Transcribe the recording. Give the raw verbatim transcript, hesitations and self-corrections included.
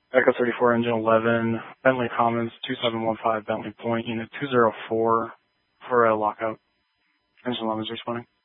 Echo thirty-four, engine eleven, Bentley Commons, two seven one five, Bentley Point, unit two zero four for a lockout. Engine eleven is responding.